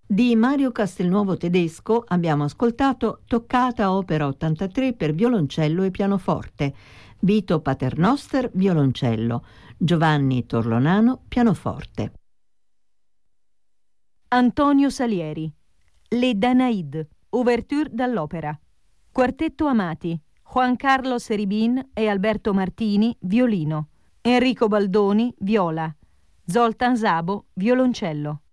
Di Mario Castelnuovo Tedesco abbiamo ascoltato Toccata opera 83 per violoncello e pianoforte, Vito Paternoster violoncello, Giovanni Torlonano pianoforte. Antonio Salieri, Le Danaïdes, ouverture dall'opera. Quartetto Amati, Juan Carlos Ribin e Alberto Martini violino, Enrico Baldoni viola, Zoltan Szabo violoncello.